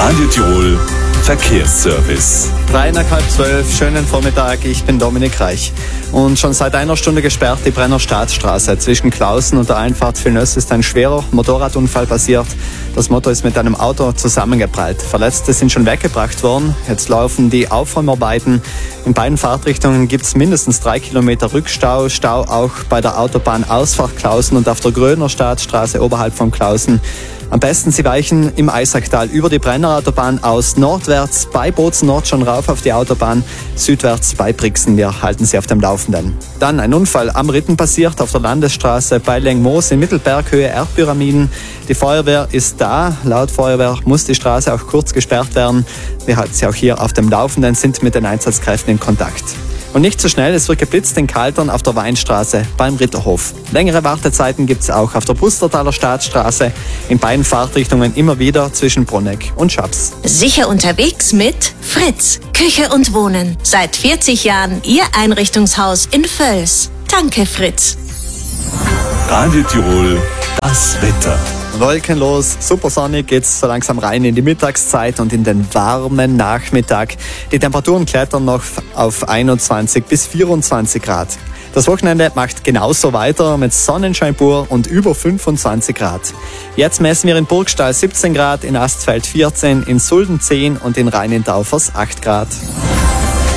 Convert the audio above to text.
Radio Tirol Verkehrsservice. 11:30, schönen Vormittag, ich bin Dominik Reich. Und schon seit einer Stunde gesperrt die Brenner Staatsstraße. Zwischen Klausen und der Einfahrt Villeneuve ist ein schwerer Motorradunfall passiert. Das Motor ist mit einem Auto zusammengeprallt. Verletzte sind schon weggebracht worden. Jetzt laufen die Aufräumarbeiten. In beiden Fahrtrichtungen gibt es mindestens 3 Kilometer Rückstau. Stau auch bei der Autobahn Ausfahrt Klausen und auf der Gröner Staatsstraße oberhalb von Klausen. Am besten Sie weichen im Eisacktal über die Brennerautobahn aus nordwärts bei Bozen Nord schon rauf auf die Autobahn, südwärts bei Brixen. Wir halten Sie auf dem Laufenden. Dann ein Unfall am Ritten passiert auf der Landesstraße bei Lengmoos in Mittelberghöhe Erdpyramiden. Die Feuerwehr ist da. Laut Feuerwehr muss die Straße auch kurz gesperrt werden. Wir halten Sie auch hier auf dem Laufenden, sind mit den Einsatzkräften in Kontakt. Und nicht so schnell, es wird geblitzt in Kaltern auf der Weinstraße beim Ritterhof. Längere Wartezeiten gibt es auch auf der Pustertaler Staatsstraße, in beiden Fahrtrichtungen immer wieder zwischen Brunegg und Schaps. Sicher unterwegs mit Fritz, Küche und Wohnen. Seit 40 Jahren Ihr Einrichtungshaus in Völs. Danke, Fritz. Radio Tirol, das Wetter. Wolkenlos, supersonnig geht's so langsam rein in die Mittagszeit und in den warmen Nachmittag. Die Temperaturen klettern noch auf 21 bis 24 Grad. Das Wochenende macht genauso weiter mit Sonnenschein pur und über 25 Grad. Jetzt messen wir in Burgstall 17 Grad, in Astfeld 14, in Sulden 10 und in Rhein-in-Taufers 8 Grad.